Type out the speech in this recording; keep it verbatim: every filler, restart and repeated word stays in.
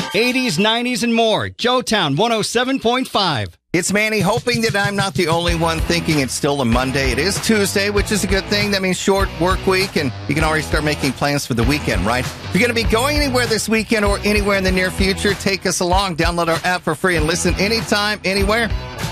eighties, nineties, and more. Joetown one oh seven point five. It's Manny, hoping that I'm not the only one thinking it's still a Monday. It is Tuesday, which is a good thing. That means short work week, and you can already start making plans for the weekend, right? If you're going to be going anywhere this weekend or anywhere in the near future, take us along. Download our app for free and listen anytime, anywhere.